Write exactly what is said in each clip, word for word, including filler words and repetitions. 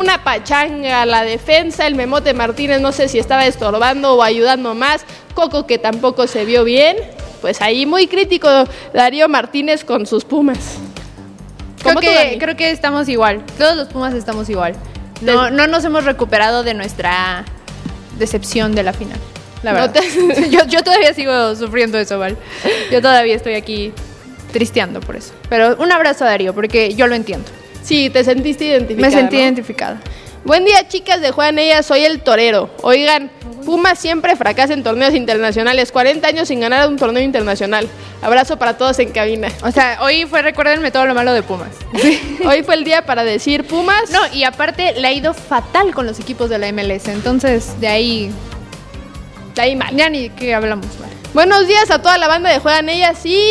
una pachanga a la defensa, el Memote Martínez no sé si estaba estorbando o ayudando más, Coco que tampoco se vio bien, pues ahí muy crítico Darío Martínez con sus Pumas. Creo que, creo que estamos igual, todos los Pumas estamos igual. No, no nos hemos recuperado de nuestra decepción de la final, la verdad. No te... yo, yo todavía sigo sufriendo eso, ¿vale? Yo todavía estoy aquí tristeando por eso. Pero un abrazo a Darío, porque yo lo entiendo. Sí, te sentiste identificada. Me sentí ¿no? identificada. Buen día, chicas de Juegan Ellas, soy el torero. Oigan, Pumas siempre fracasa en torneos internacionales, cuarenta años sin ganar un torneo internacional. Abrazo para todos en cabina. O sea, hoy fue, recuérdenme todo lo malo de Pumas. Sí. Hoy fue el día para decir Pumas. No, y aparte le ha ido fatal con los equipos de la M L S, entonces de ahí... De ahí mal. Ya ni que hablamos mal. Buenos días a toda la banda de Juegan Ellas y...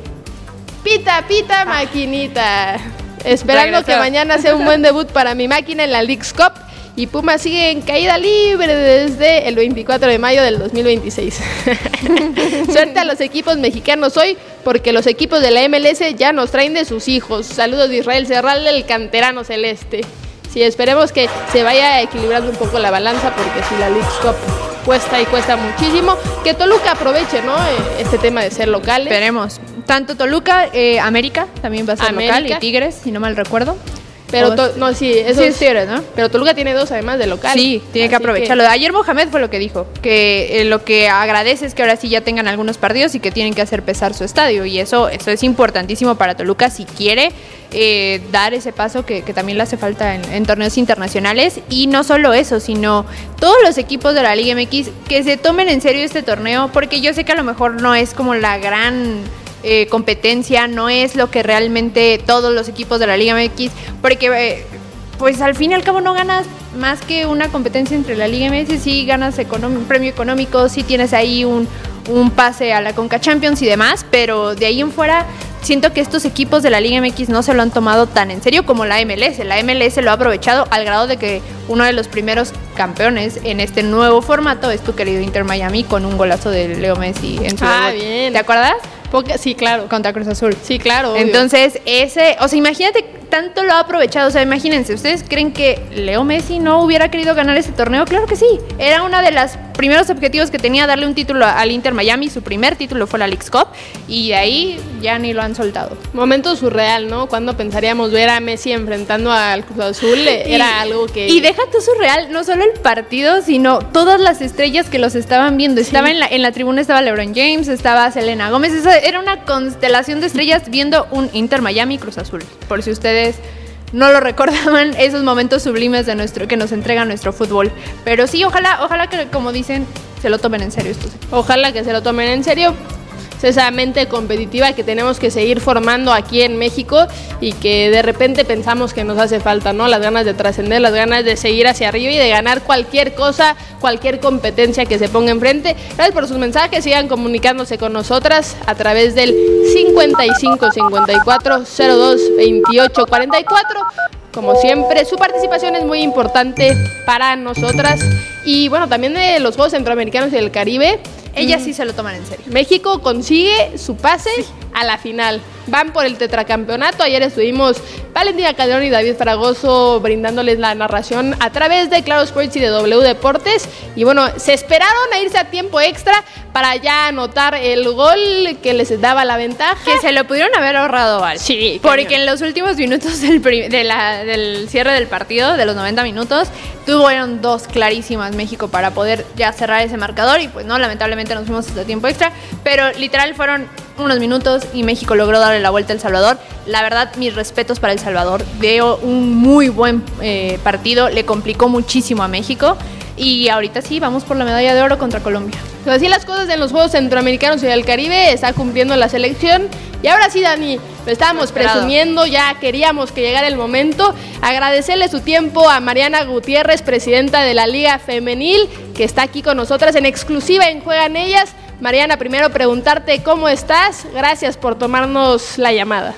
Pita, pita, ah. maquinita. Esperando que mañana sea un buen debut para mi máquina en la Leagues Cup. Y Pumas sigue en caída libre desde el veinticuatro de mayo del dos mil veintiséis. Suerte a los equipos mexicanos hoy, porque los equipos de la M L S ya nos traen de sus hijos. Saludos de Israel Serral, el canterano celeste. Sí, esperemos que se vaya equilibrando un poco la balanza, porque si la Leagues Cup cuesta y cuesta muchísimo, que Toluca aproveche, ¿no? Este tema de ser locales. Esperemos. Tanto Toluca, eh, América también va a ser América. Local, y Tigres, si no mal recuerdo. Pero, to, no, sí, eso sí, es Tigres, ¿no? Pero Toluca tiene dos además de local. Sí, tiene que aprovecharlo. Que... Ayer Mohamed fue lo que dijo, que eh, lo que agradece es que ahora sí ya tengan algunos partidos y que tienen que hacer pesar su estadio. Y eso, eso es importantísimo para Toluca si quiere eh, dar ese paso que, que también le hace falta en, en torneos internacionales. Y no solo eso, sino todos los equipos de la Liga M X que se tomen en serio este torneo, porque yo sé que a lo mejor no es como la gran... Eh, competencia, no es lo que realmente todos los equipos de la Liga M X, porque eh, pues al fin y al cabo no ganas más que una competencia entre la Liga M X, sí ganas económico, premio económico, sí tienes ahí un, un pase a la Conca Champions y demás, pero de ahí en fuera siento que estos equipos de la Liga M X no se lo han tomado tan en serio como la M L S. La M L S lo ha aprovechado al grado de que uno de los primeros campeones en este nuevo formato es tu querido Inter Miami con un golazo de Leo Messi en su Ah, debut. bien. ¿Te acuerdas? Porque, sí, claro. Contra Cruz Azul. Sí, claro. Obvio. Entonces, ese, o sea, imagínate, tanto lo ha aprovechado. O sea, imagínense, ¿ustedes creen que Leo Messi no hubiera querido ganar ese torneo? Claro que sí. Era uno de los primeros objetivos que tenía, darle un título al Inter Miami. Su primer título fue la Leagues Cup. Y de ahí ya ni lo han soltado. Momento surreal, ¿no? Cuando pensaríamos ver a Messi enfrentando al Cruz Azul, y, era algo que... Y deja tú surreal, no solo el partido, sino todas las estrellas que los estaban viendo. Sí. Estaba en la, en la tribuna, estaba LeBron James, estaba Selena Gómez. Eso era una constelación de estrellas viendo un Inter Miami Cruz Azul. Por si ustedes no lo recordaban, esos momentos sublimes de nuestro que nos entrega nuestro fútbol. Pero sí, ojalá, ojalá que, como dicen, se lo tomen en serio estos. Ojalá que se lo tomen en serio. Esa mente competitiva que tenemos que seguir formando aquí en México y que de repente pensamos que nos hace falta, ¿no? Las ganas de trascender, las ganas de seguir hacia arriba y de ganar cualquier cosa, cualquier competencia que se ponga enfrente. Gracias por sus mensajes, sigan comunicándose con nosotras a través del cincuenta y cinco cincuenta y cuatro cero dos veintiocho cuarenta y cuatro. Como siempre, su participación es muy importante para nosotras. Y bueno, también de los Juegos Centroamericanos y del Caribe. Ellas sí se lo toman en serio. México consigue su pase sí. a la final. Van por el tetracampeonato. Ayer estuvimos Valentina Calderón y David Fragoso brindándoles la narración a través de Claro Sports y de W Deportes. Y bueno, se esperaron a irse a tiempo extra para ya anotar el gol que les daba la ventaja. Que se lo pudieron haber ahorrado, Val. Sí. Porque cañón. En los últimos minutos del, prim- de la, del cierre del partido, de los noventa minutos, tuvieron dos clarísimas México para poder ya cerrar ese marcador. Y pues no, lamentablemente nos fuimos hasta tiempo extra. Pero literal fueron unos minutos y México logró darle la vuelta a El Salvador. La verdad, mis respetos para El Salvador. Veo un muy buen eh, partido. Le complicó muchísimo a México. Y ahorita sí, vamos por la medalla de oro contra Colombia. Pues así las cosas en los Juegos Centroamericanos y del Caribe. Está cumpliendo la selección. Y ahora sí, Dani, lo estábamos presumiendo. Ya queríamos que llegara el momento. Agradecerle su tiempo a Mariana Gutiérrez, presidenta de la Liga Femenil, que está aquí con nosotras en exclusiva en Juegan Ellas. Mariana, primero preguntarte cómo estás. Gracias por tomarnos la llamada.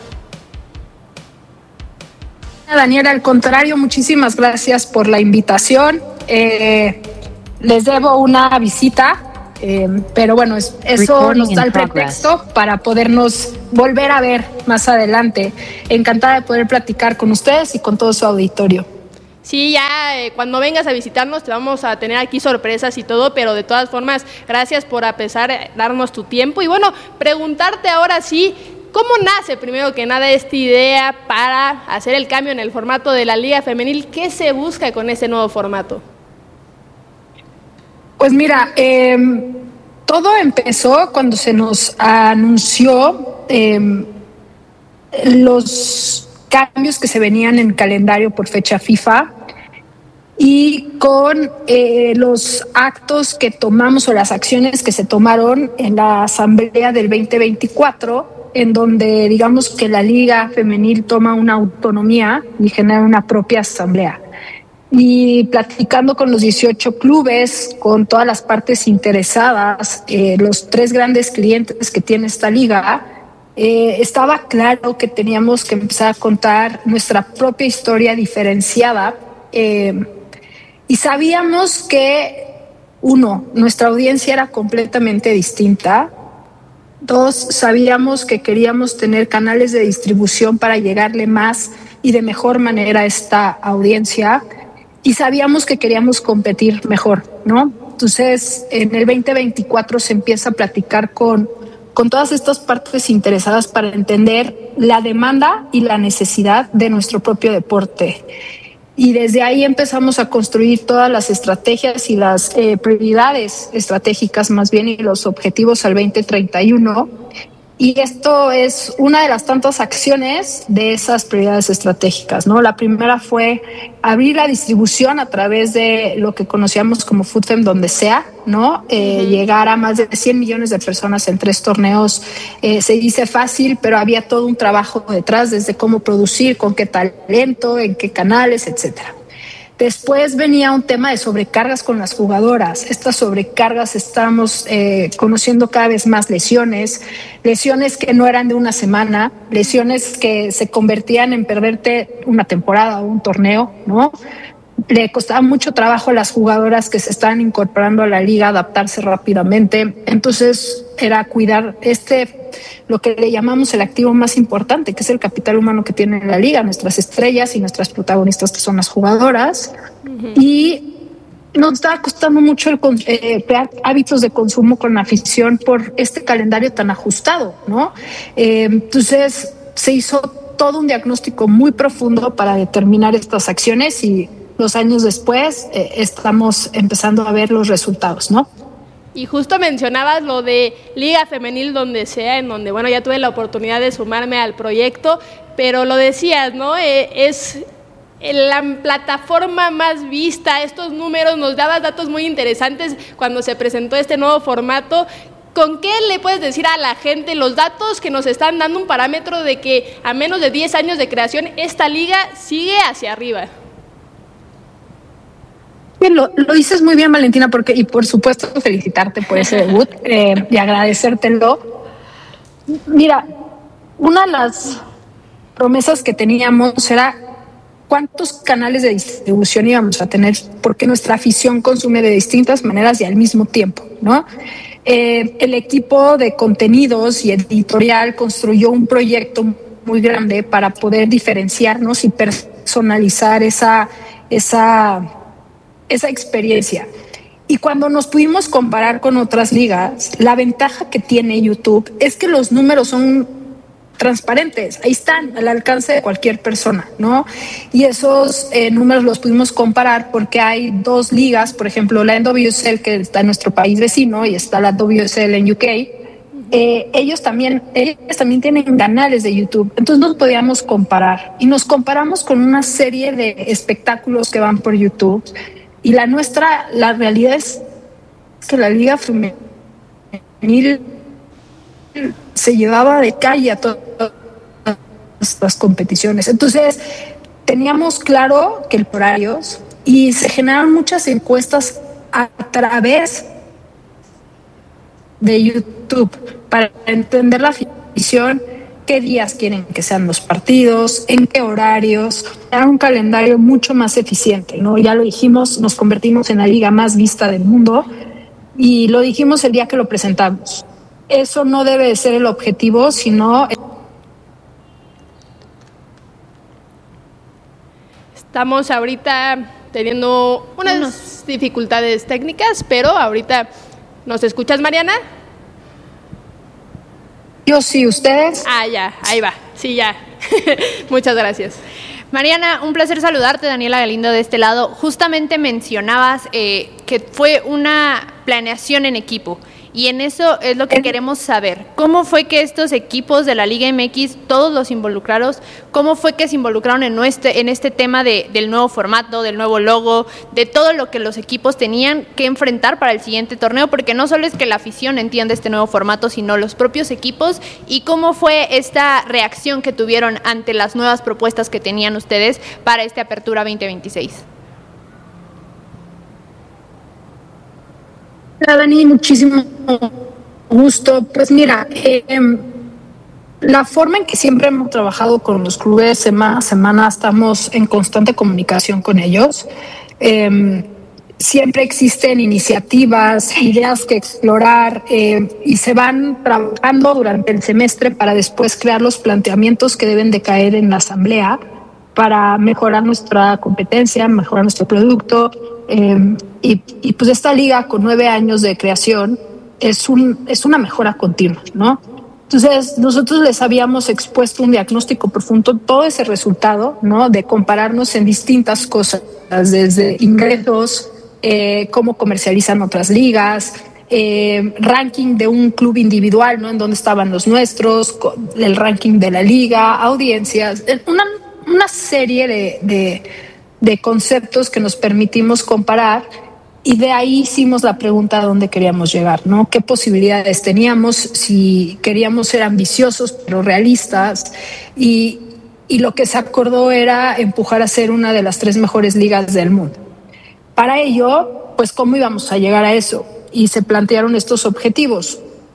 Daniela, al contrario, muchísimas gracias por la invitación. Eh, les debo una visita, eh, pero bueno, es, eso nos da el pretexto para podernos volver a ver más adelante. Encantada de poder platicar con ustedes y con todo su auditorio. Sí, ya eh, cuando vengas a visitarnos te vamos a tener aquí sorpresas y todo, pero de todas formas, gracias por a pesar de darnos tu tiempo. Y bueno, preguntarte ahora sí, ¿cómo nace primero que nada esta idea para hacer el cambio en el formato de la Liga Femenil? ¿Qué se busca con este nuevo formato? Pues mira, eh, todo empezó cuando se nos anunció eh, los cambios que se venían en calendario por fecha FIFA y con eh, los actos que tomamos o las acciones que se tomaron en la asamblea del veinte veinticuatro, en donde digamos que la Liga Femenil toma una autonomía y genera una propia asamblea. Y platicando con los dieciocho clubes, con todas las partes interesadas, eh, los tres grandes clientes que tiene esta liga, eh, estaba claro que teníamos que empezar a contar nuestra propia historia diferenciada, eh, y sabíamos que, uno, nuestra audiencia era completamente distinta. Dos, sabíamos que queríamos tener canales de distribución para llegarle más y de mejor manera a esta audiencia. Y sabíamos que queríamos competir mejor, ¿no? Entonces, en el veinte veinticuatro se empieza a platicar con, con todas estas partes interesadas para entender la demanda y la necesidad de nuestro propio deporte. Y desde ahí empezamos a construir todas las estrategias y las eh, prioridades estratégicas más bien y los objetivos al veinte treinta y uno. Y esto es una de las tantas acciones de esas prioridades estratégicas, ¿no? La primera fue abrir la distribución a través de lo que conocíamos como FoodFem donde sea, ¿no? Eh, uh-huh. Llegar a más de cien millones de personas en tres torneos. Eh, se dice fácil, pero había todo un trabajo detrás, desde cómo producir, con qué talento, en qué canales, etcétera. Después venía un tema de sobrecargas con las jugadoras. Estas sobrecargas estamos eh, conociendo cada vez más lesiones, lesiones que no eran de una semana, lesiones que se convertían en perderte una temporada o un torneo, ¿no? Le costaba mucho trabajo a las jugadoras que se estaban incorporando a la liga adaptarse rápidamente. Entonces era cuidar este, lo que le llamamos el activo más importante, que es el capital humano que tiene la liga, nuestras estrellas y nuestras protagonistas, que son las jugadoras. Uh-huh. Y nos estaba costando mucho el eh, crear hábitos de consumo con la afición por este calendario tan ajustado, ¿no? Eh, entonces se hizo todo un diagnóstico muy profundo para determinar estas acciones y dos años después eh, estamos empezando a ver los resultados, ¿no? Y justo mencionabas lo de Liga Femenil donde sea, en donde, bueno, ya tuve la oportunidad de sumarme al proyecto, pero lo decías, ¿no? Eh, es la plataforma más vista, estos números, nos dabas datos muy interesantes cuando se presentó este nuevo formato. ¿Con qué le puedes decir a la gente los datos que nos están dando un parámetro de que a menos de diez años de creación esta liga sigue hacia arriba? Bien, lo, lo dices muy bien, Valentina, porque y por supuesto felicitarte por ese debut eh, y agradecértelo. Mira, una de las promesas que teníamos era cuántos canales de distribución íbamos a tener, porque nuestra afición consume de distintas maneras y al mismo tiempo, ¿no? Eh, el equipo de contenidos y editorial construyó un proyecto muy grande para poder diferenciarnos y personalizar esa, esa, esa experiencia. Y cuando nos pudimos comparar con otras ligas, la ventaja que tiene YouTube es que los números son transparentes, ahí están, al alcance de cualquier persona, ¿no? Y esos eh, números los pudimos comparar porque hay dos ligas, por ejemplo, la W S L que está en nuestro país vecino y está la W S L en U K. Eh, ellos también, ellos también tienen canales de YouTube, entonces nos podíamos comparar y nos comparamos con una serie de espectáculos que van por YouTube y la nuestra, la realidad es que la liga femenil se llevaba de calle a todas las competiciones. Entonces teníamos claro que el horarios y se generaron muchas encuestas a través de YouTube para entender la afición, qué días quieren que sean los partidos, en qué horarios, era un calendario mucho más eficiente, ¿no? Ya lo dijimos, nos convertimos en la liga más vista del mundo y lo dijimos el día que lo presentamos. Eso no debe de ser el objetivo, sino Estamos ahorita teniendo unas Unos. dificultades técnicas, pero ahorita, ¿nos escuchas, Mariana? Yo sí, ¿ustedes? Ah, ya, ahí va, sí, ya. Muchas gracias. Mariana, un placer saludarte, Daniela Galindo de este lado. Justamente mencionabas eh, que fue una planeación en equipo. Y en eso es lo que queremos saber. ¿Cómo fue que estos equipos de la Liga M X, todos los involucrados, cómo fue que se involucraron en este, en este tema de, del nuevo formato, del nuevo logo, de todo lo que los equipos tenían que enfrentar para el siguiente torneo? Porque no solo es que la afición entienda este nuevo formato, sino los propios equipos. ¿Y cómo fue esta reacción que tuvieron ante las nuevas propuestas que tenían ustedes para esta apertura veinte veintiséis? Hola, Dani, muchísimo gusto. Pues mira, eh, la forma en que siempre hemos trabajado con los clubes semana a semana, estamos en constante comunicación con ellos. Eh, siempre existen iniciativas, ideas que explorar eh, y se van trabajando durante el semestre para después crear los planteamientos que deben de caer en la asamblea para mejorar nuestra competencia, mejorar nuestro producto. Eh, y, y pues esta liga con nueve años de creación es, un, es una mejora continua, ¿no? Entonces nosotros les habíamos expuesto un diagnóstico profundo, todo ese resultado, ¿no? De compararnos en distintas cosas, desde ingresos, eh, cómo comercializan otras ligas, eh, ranking de un club individual, ¿no? En dónde estaban los nuestros, el ranking de la liga, audiencias, una, una serie de... de de conceptos que nos permitimos comparar, y de ahí hicimos la pregunta a dónde queríamos llegar, ¿no? ¿Qué posibilidades teníamos? Si queríamos ser ambiciosos pero realistas, y, y lo que se acordó era empujar a ser una de las tres mejores ligas del mundo. Para ello, pues ¿cómo íbamos a llegar a eso? Y se plantearon estos objetivos.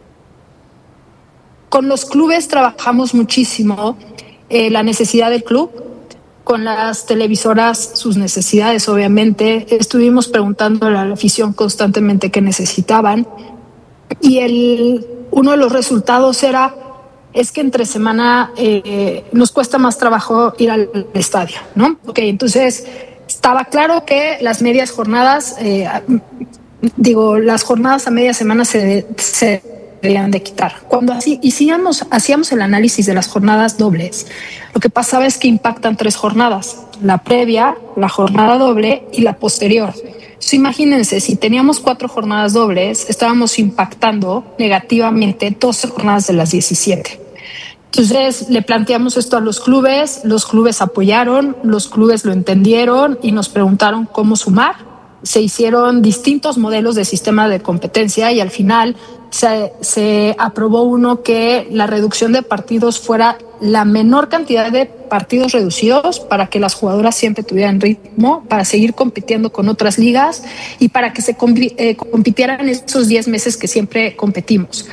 Con los clubes trabajamos muchísimo eh, la necesidad del club, con las televisoras sus necesidades, obviamente. Estuvimos preguntando a la afición constantemente qué necesitaban, y el, uno de los resultados era es que entre semana eh, nos cuesta más trabajo ir al estadio, ¿no? Ok, entonces estaba claro que las medias jornadas, eh, digo, las jornadas a media semana se, se deberían de quitar. Cuando así hacíamos, hacíamos el análisis de las jornadas dobles, lo que pasaba es que impactan tres jornadas: la previa, la jornada doble y la posterior. Entonces, imagínense, si teníamos cuatro jornadas dobles, estábamos impactando negativamente doce jornadas de las diecisiete. Entonces le planteamos esto a los clubes, los clubes apoyaron, los clubes lo entendieron y nos preguntaron cómo sumar. Se hicieron distintos modelos de sistema de competencia y al final se, se aprobó uno que la reducción de partidos fuera la menor cantidad de partidos reducidos para que las jugadoras siempre tuvieran ritmo, para seguir compitiendo con otras ligas y para que se compi- eh, compitieran esos diez meses que siempre competimos.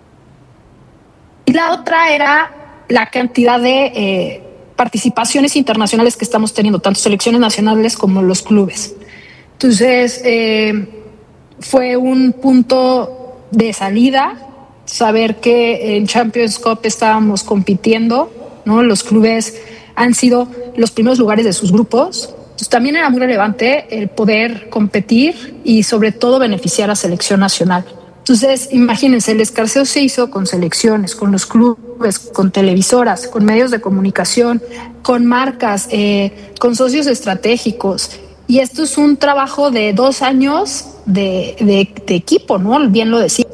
Y la otra era la cantidad de eh, participaciones internacionales que estamos teniendo, tanto selecciones nacionales como los clubes. Entonces, eh, fue un punto de salida saber que en Champions Cup estábamos compitiendo, ¿no? Los clubes han sido los primeros lugares de sus grupos. Entonces, también era muy relevante el poder competir y sobre todo beneficiar a selección nacional. Entonces, imagínense, el escarceo se hizo con selecciones, con los clubes, con televisoras, con medios de comunicación, con marcas, eh, con socios estratégicos. Y esto es un trabajo de dos años de, de, de equipo, ¿no? Bien lo decía.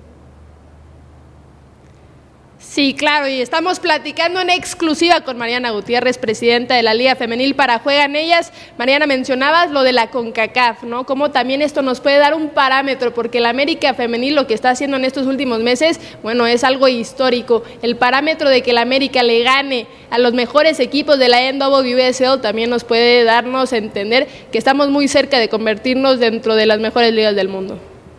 Sí, claro, y estamos platicando en exclusiva con Mariana Gutiérrez, presidenta de la Liga Femenil para Juegan Ellas. Mariana, mencionabas lo de la CONCACAF, ¿no? Cómo también esto nos puede dar un parámetro, porque la América Femenil lo que está haciendo en estos últimos meses, bueno, es algo histórico. El parámetro de que la América le gane a los mejores equipos de la N W S L también nos puede darnos a entender que estamos muy cerca de convertirnos dentro de las mejores ligas del mundo.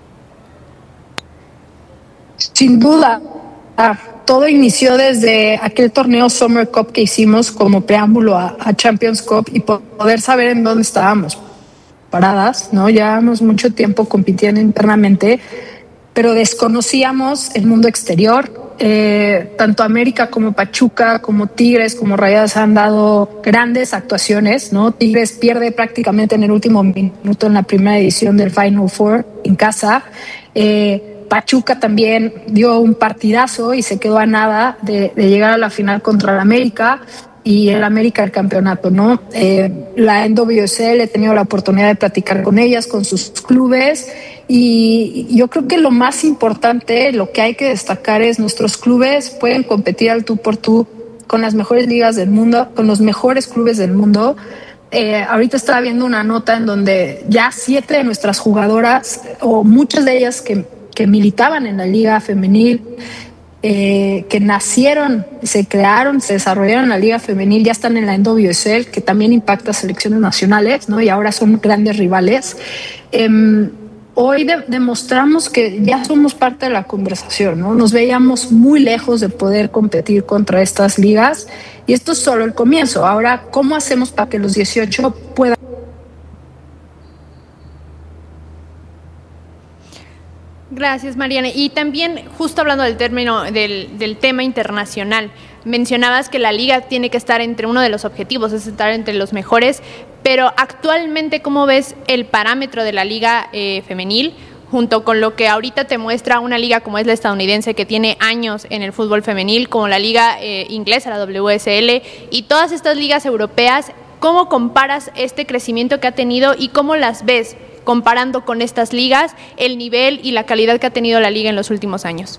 Sin duda. Ah, todo inició desde aquel torneo Summer Cup que hicimos como preámbulo a, a Champions Cup y poder saber en dónde estábamos paradas, ¿no? Llevábamos mucho tiempo compitiendo internamente, pero desconocíamos el mundo exterior, Eh, tanto América como Pachuca, como Tigres, como Rayadas han dado grandes actuaciones, ¿no? Tigres pierde prácticamente en el último minuto en la primera edición del Final Four en casa. Eh, Pachuca también dio un partidazo y se quedó a nada de, de llegar a la final contra el América y el América el campeonato, ¿no? Eh, la N W S L he tenido la oportunidad de platicar con ellas, con sus clubes, y yo creo que lo más importante, lo que hay que destacar es nuestros clubes pueden competir al tú por tú con las mejores ligas del mundo, con los mejores clubes del mundo. Eh, ahorita estaba viendo una nota en donde ya siete de nuestras jugadoras, o muchas de ellas que, que militaban en la liga femenil, eh, que nacieron, se crearon, se desarrollaron en la liga femenil, ya están en la N W S L, que también impacta a selecciones nacionales, ¿no? Y ahora son grandes rivales. Eh, Hoy de, demostramos que ya somos parte de la conversación, ¿no? Nos veíamos muy lejos de poder competir contra estas ligas y esto es solo el comienzo. Ahora, ¿cómo hacemos para que los dieciocho puedan? Gracias, Mariana. Y también, justo hablando del término del, del tema internacional, mencionabas que la liga tiene que estar entre uno de los objetivos, es estar entre los mejores, pero actualmente, ¿cómo ves el parámetro de la liga eh, femenil junto con lo que ahorita te muestra una liga como es la estadounidense, que tiene años en el fútbol femenil, como la liga eh, inglesa, la W S L, y todas estas ligas europeas? ¿Cómo comparas este crecimiento que ha tenido y cómo las ves comparando con estas ligas, el nivel y la calidad que ha tenido la liga en los últimos años?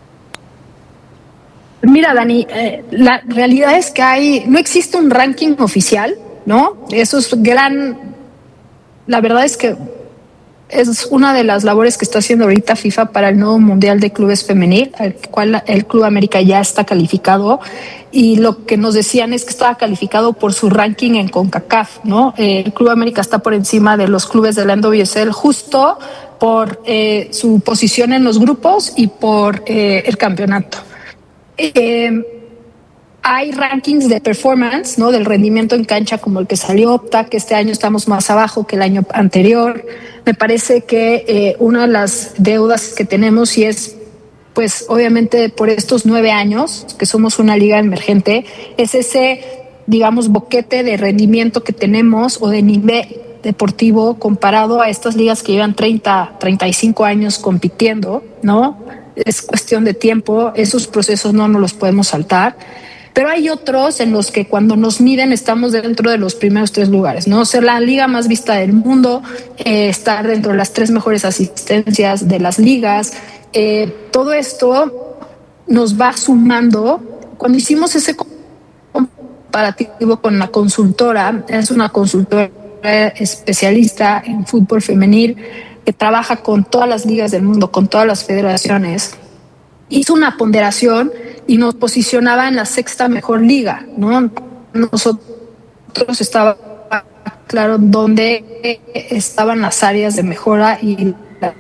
Mira, Dani, eh, la realidad es que hay, no existe un ranking oficial, ¿no? Eso es gran, la verdad es que es una de las labores que está haciendo ahorita FIFA para el nuevo Mundial de Clubes Femenil, al cual el Club América ya está calificado, y lo que nos decían es que estaba calificado por su ranking en CONCACAF, ¿no? Eh, el Club América está por encima de los clubes de la N W S L justo por eh, su posición en los grupos y por eh, el campeonato. Eh, hay rankings de performance, ¿no? Del rendimiento en cancha, como el que salió Opta, que este año estamos más abajo que el año anterior. Me parece que eh, una de las deudas que tenemos, y es, pues obviamente por estos nueve años que somos una liga emergente, es ese, digamos, boquete de rendimiento que tenemos o de nivel deportivo comparado a estas ligas que llevan treinta, treinta y cinco años compitiendo, ¿no? Es cuestión de tiempo, esos procesos no nos los podemos saltar. Pero hay otros en los que cuando nos miden estamos dentro de los primeros tres lugares, ¿no? Ser la liga más vista del mundo, eh, estar dentro de las tres mejores asistencias de las ligas. Eh, todo esto nos va sumando. Cuando hicimos ese comparativo con la consultora, es una consultora especialista en fútbol femenil que trabaja con todas las ligas del mundo, con todas las federaciones, hizo una ponderación y nos posicionaba en la sexta mejor liga, ¿no? Nosotros estaba claro dónde estaban las áreas de mejora y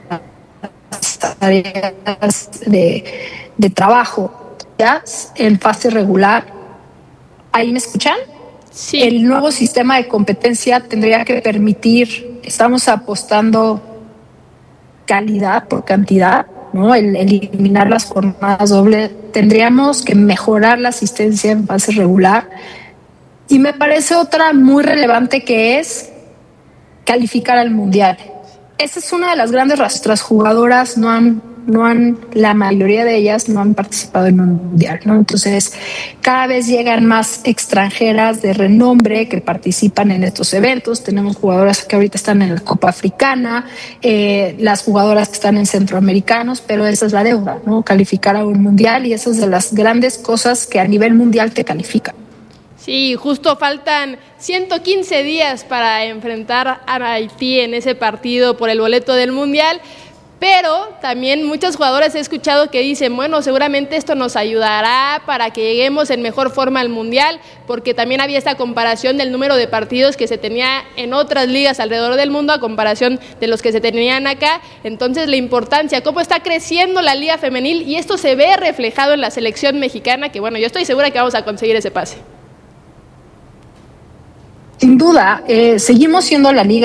las áreas de, de trabajo. Ya en fase regular, ¿ahí me escuchan? Sí. El nuevo sistema de competencia tendría que permitir, estamos apostando calidad por cantidad, ¿no? El, el eliminar las jornadas doble, tendríamos que mejorar la asistencia en fase regular. Y me parece otra muy relevante, que es calificar al mundial. Esa es una de las grandes razas. Nuestras jugadoras no han, no han, la mayoría de ellas no han participado en un mundial, ¿no? Entonces, cada vez llegan más extranjeras de renombre que participan en estos eventos. Tenemos jugadoras que ahorita están en la Copa Africana, eh, las jugadoras que están en centroamericanos, pero esa es la deuda, ¿no? Calificar a un mundial, y esa es de las grandes cosas que a nivel mundial te califican. Sí, justo faltan ciento quince días para enfrentar a Haití en ese partido por el boleto del Mundial, pero también muchos jugadores he escuchado que dicen, bueno, seguramente esto nos ayudará para que lleguemos en mejor forma al Mundial, porque también había esta comparación del número de partidos que se tenía en otras ligas alrededor del mundo a comparación de los que se tenían acá. Entonces, la importancia, cómo está creciendo la liga femenil, y esto se ve reflejado en la selección mexicana, que bueno, yo estoy segura que vamos a conseguir ese pase. Sin duda, eh, seguimos siendo la liga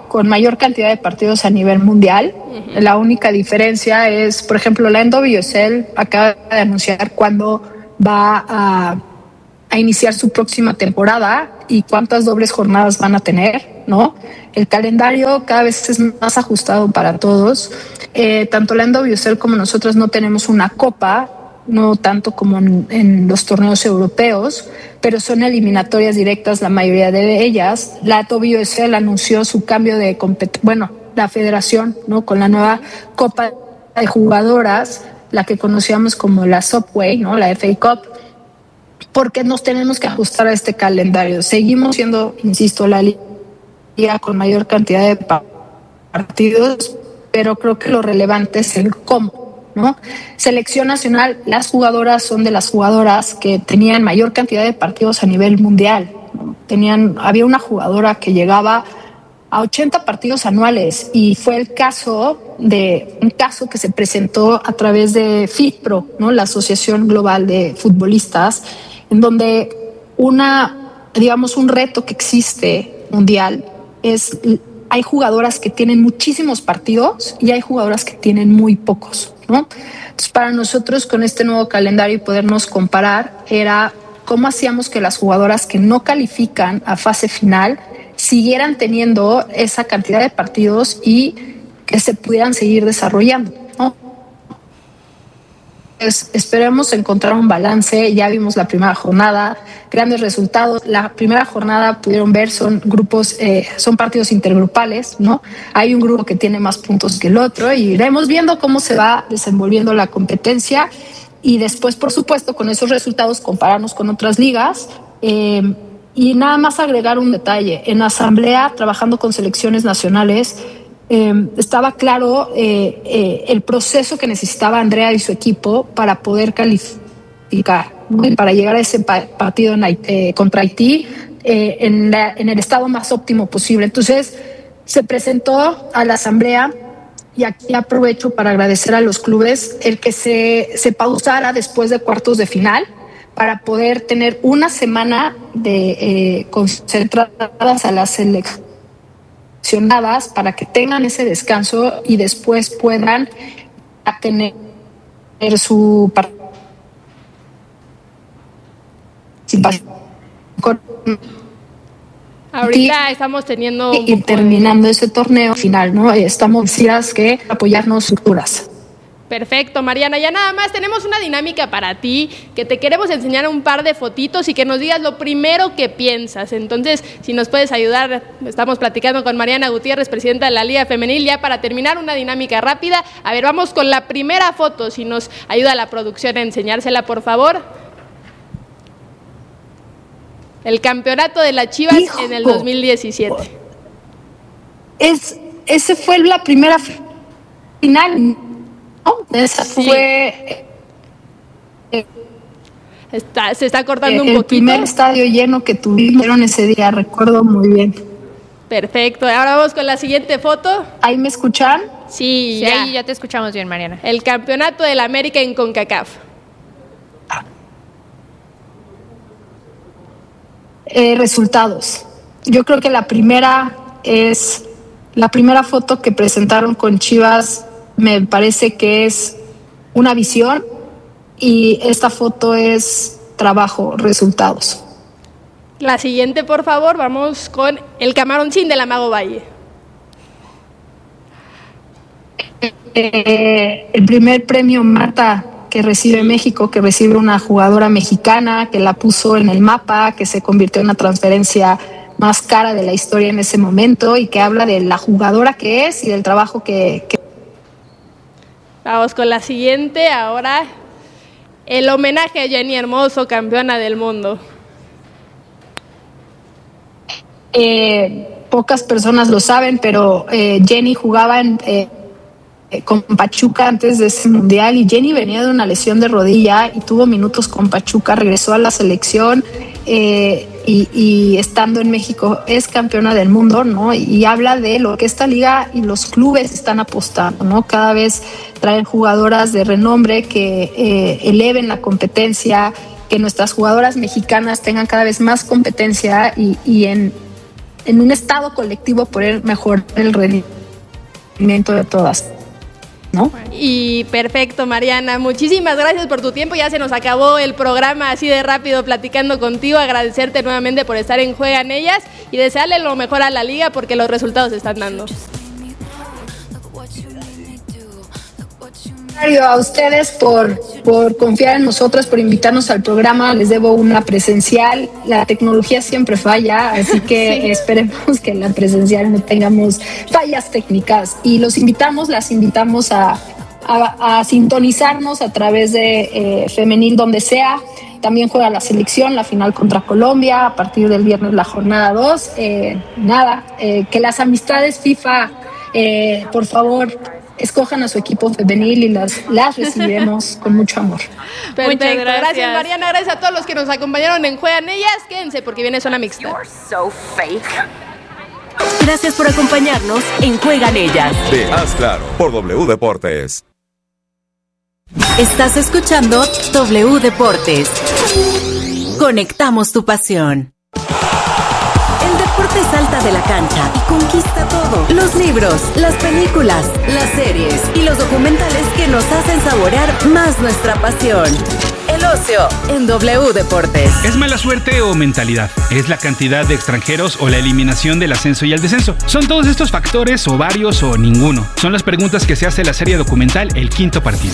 con mayor cantidad de partidos a nivel mundial. Uh-huh. La única diferencia es, por ejemplo, la N W S L acaba de anunciar cuándo va a, a iniciar su próxima temporada y cuántas dobles jornadas van a tener, ¿no? El calendario cada vez es más ajustado para todos. Eh, tanto la N W S L como nosotros no tenemos una copa, no tanto como en, en los torneos europeos, pero son eliminatorias directas la mayoría de ellas. La W S L anunció su cambio de competencia, bueno, la federación, ¿no? Con la nueva copa de jugadoras, la que conocíamos como la Subway, ¿no? La F A Cup, porque nos tenemos que ajustar a este calendario. Seguimos siendo, insisto, la liga con mayor cantidad de partidos, pero creo que lo relevante es el cómo, ¿no? Selección nacional, las jugadoras son de las jugadoras que tenían mayor cantidad de partidos a nivel mundial, ¿no? Tenían, había una jugadora que llegaba a ochenta partidos anuales y fue el caso de un caso que se presentó a través de FIFPro, ¿no? La Asociación Global de Futbolistas, en donde una, digamos, un reto que existe mundial es, hay jugadoras que tienen muchísimos partidos y hay jugadoras que tienen muy pocos, ¿no? Entonces, para nosotros con este nuevo calendario y podernos comparar era cómo hacíamos que las jugadoras que no califican a fase final siguieran teniendo esa cantidad de partidos y que se pudieran seguir desarrollando, ¿no? Pues esperemos encontrar un balance. Ya vimos la primera jornada, grandes resultados. La primera jornada pudieron ver son grupos, eh, son partidos intergrupales, ¿no? Hay un grupo que tiene más puntos que el otro y iremos viendo cómo se va desenvolviendo la competencia y después, por supuesto, con esos resultados compararnos con otras ligas. Eh, y nada más agregar un detalle. En asamblea, trabajando con selecciones nacionales, Eh, estaba claro eh, eh, el proceso que necesitaba Andrea y su equipo para poder calificar, ¿no? Y para llegar a ese pa- partido en Haití, eh, contra Haití eh, en, la, en el estado más óptimo posible. Entonces se presentó a la asamblea y aquí aprovecho para agradecer a los clubes el que se, se pausara después de cuartos de final para poder tener una semana de eh, concentradas a la selección, para que tengan ese descanso y después puedan tener su participación. Ahorita estamos teniendo y terminando ese torneo final, ¿no? Estamos decididas que apoyarnos futuras. Perfecto, Mariana. Ya nada más tenemos una dinámica para ti, que te queremos enseñar un par de fotitos y que nos digas lo primero que piensas. Entonces, si nos puedes ayudar, estamos platicando con Mariana Gutiérrez, presidenta de la Liga Femenil, ya para terminar una dinámica rápida. A ver, vamos con la primera foto, si nos ayuda la producción a enseñársela, por favor. El campeonato de las Chivas Hijo, en el dos mil diecisiete. Es, ese fue la primera final. Esa sí. fue eh, está, se está cortando eh, un el poquito. primer estadio lleno que tuvieron ese día, recuerdo muy bien. Perfecto, ahora vamos con la siguiente foto. ¿Ahí me escuchan? Sí, sí ya. Ahí ya te escuchamos bien, Mariana. El campeonato de la América en CONCACAF. Eh, resultados. Yo creo que la primera es la primera foto que presentaron con Chivas. Me parece que es una visión y esta foto es trabajo, resultados. La siguiente, por favor, vamos con el camaroncín de la Mago Valle. Eh, el primer premio Marta que recibe México, que recibe una jugadora mexicana, que la puso en el mapa, que se convirtió en una transferencia más cara de la historia en ese momento y que habla de la jugadora que es y del trabajo que... que Vamos con la siguiente, ahora el homenaje a Jenny Hermoso, campeona del mundo. Eh, pocas personas lo saben, pero eh, Jenny jugaba en, eh, con Pachuca antes de ese mundial y Jenny venía de una lesión de rodilla y tuvo minutos con Pachuca, regresó a la selección eh, y, y estando en México es campeona del mundo, ¿no? Y habla de lo que esta liga y los clubes están apostando, ¿no? Cada vez traen jugadoras de renombre que eh, eleven la competencia, que nuestras jugadoras mexicanas tengan cada vez más competencia y, y en en un estado colectivo poder mejorar el rendimiento de todas, ¿no? Y perfecto, Mariana, muchísimas gracias por tu tiempo, ya se nos acabó el programa así de rápido platicando contigo, agradecerte nuevamente por estar en Juegan Ellas y desearle lo mejor a la liga porque los resultados se están dando. A ustedes por, por confiar en nosotros, por invitarnos al programa. Les debo una presencial. La tecnología siempre falla, así que sí. Esperemos que en la presencial no tengamos fallas técnicas. Y los invitamos, las invitamos a, a, a sintonizarnos a través de eh, Femenil Donde Sea. También juega la selección, la final contra Colombia, a partir del viernes la jornada dos. Eh, nada, eh, que las amistades FIFA, eh, por favor, escojan a su equipo femenil y las, las recibiremos con mucho amor. Perfecto. Muchas gracias. Gracias, Mariana. Gracias a todos los que nos acompañaron en Juegan Ellas. Quédense porque viene Zona Mixta. So fake. Gracias por acompañarnos en Juegan Ellas. De Haz Claro por W Deportes. Estás escuchando W Deportes. Conectamos tu pasión. El deporte salta de la cancha y conquista todo. Los libros, las películas, las series y los documentales que nos hacen saborear más nuestra pasión. El ocio en W Deportes. ¿Es mala suerte o mentalidad? ¿Es la cantidad de extranjeros o la eliminación del ascenso y el descenso? ¿Son todos estos factores o varios o ninguno? Son las preguntas que se hace la serie documental El Quinto Partido.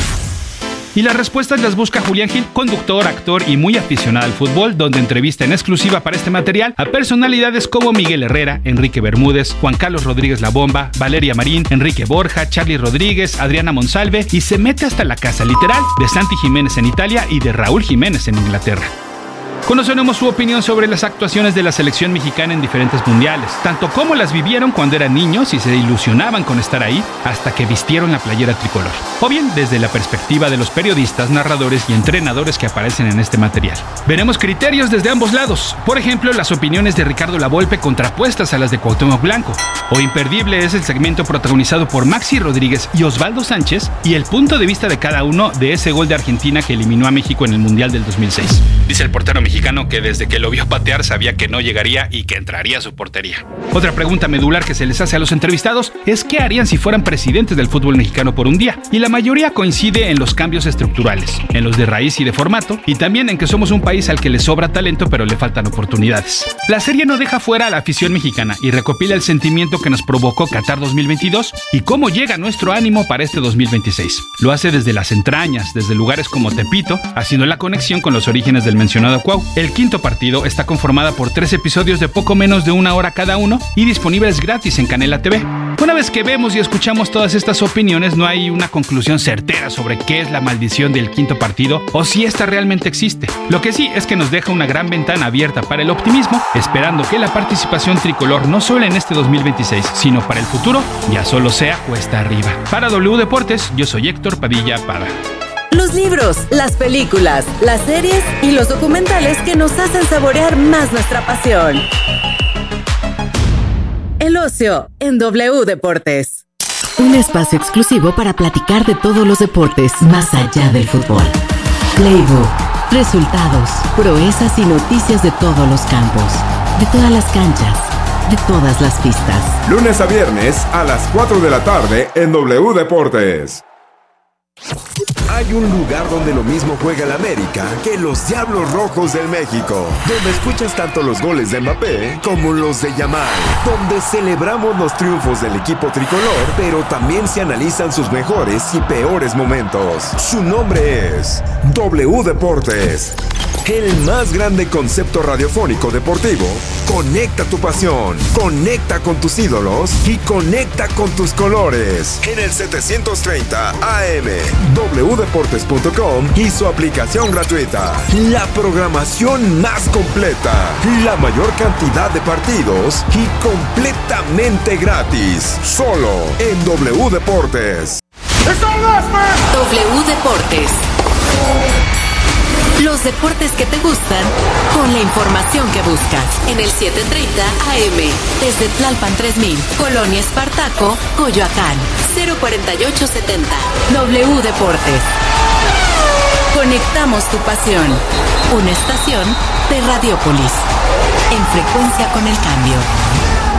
Y las respuestas las busca Julián Gil, conductor, actor y muy aficionado al fútbol, donde entrevista en exclusiva para este material a personalidades como Miguel Herrera, Enrique Bermúdez, Juan Carlos Rodríguez La Bomba, Valeria Marín, Enrique Borja, Charly Rodríguez, Adriana Monsalve, y se mete hasta la casa literal de Santi Jiménez en Italia y de Raúl Jiménez en Inglaterra. Conoceremos su opinión sobre las actuaciones de la selección mexicana en diferentes mundiales, tanto como las vivieron cuando eran niños y se ilusionaban con estar ahí hasta que vistieron la playera tricolor, o bien desde la perspectiva de los periodistas, narradores y entrenadores que aparecen en este material. Veremos criterios desde ambos lados, por ejemplo, las opiniones de Ricardo Lavolpe contrapuestas a las de Cuauhtémoc Blanco, o imperdible es el segmento protagonizado por Maxi Rodríguez y Osvaldo Sánchez y el punto de vista de cada uno de ese gol de Argentina que eliminó a México en el Mundial del dos mil seis. Dice el portero mexicano mexicano que desde que lo vio patear sabía que no llegaría y que entraría a su portería. Otra pregunta medular que se les hace a los entrevistados es qué harían si fueran presidentes del fútbol mexicano por un día, y la mayoría coincide en los cambios estructurales, en los de raíz y de formato, y también en que somos un país al que le sobra talento pero le faltan oportunidades. La serie no deja fuera a la afición mexicana y recopila el sentimiento que nos provocó Qatar dos mil veintidós y cómo llega nuestro ánimo para este dos mil veintiséis. Lo hace desde las entrañas, desde lugares como Tepito, haciendo la conexión con los orígenes del mencionado Cuau. El Quinto Partido está conformada por tres episodios de poco menos de una hora cada uno y disponibles gratis en Canela T V. Una vez que vemos y escuchamos todas estas opiniones, no hay una conclusión certera sobre qué es la maldición del Quinto Partido o si esta realmente existe. Lo que sí es que nos deja una gran ventana abierta para el optimismo, esperando que la participación tricolor no solo en este dos mil veintiséis, sino para el futuro, ya solo sea cuesta arriba. Para W Deportes, yo soy Héctor Padilla Pada. Los libros, las películas, las series y los documentales que nos hacen saborear más nuestra pasión. El ocio en W Deportes. Un espacio exclusivo para platicar de todos los deportes más allá del fútbol. Playbook, resultados, proezas y noticias de todos los campos, de todas las canchas, de todas las pistas. Lunes a viernes a las cuatro de la tarde en W Deportes. Hay un lugar donde lo mismo juega el América que los Diablos Rojos del México, donde escuchas tanto los goles de Mbappé como los de Yamal, donde celebramos los triunfos del equipo tricolor, pero también se analizan sus mejores y peores momentos. Su nombre es W Deportes. El más grande concepto radiofónico deportivo. Conecta tu pasión, conecta con tus ídolos y conecta con tus colores. En el setecientos treinta A M, w deportes punto com y su aplicación gratuita. La programación más completa, la mayor cantidad de partidos y completamente gratis. Solo en W Deportes. W Deportes. Los deportes que te gustan, con la información que buscas. En el setecientos treinta A M, desde Tlalpan tres mil, Colonia Espartaco, Coyoacán, cero cuatro ocho siete cero. W Deportes. Conectamos tu pasión. Una estación de Radiópolis. En frecuencia con el cambio.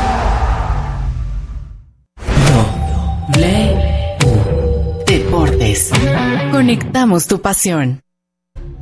W Deportes. Conectamos tu pasión.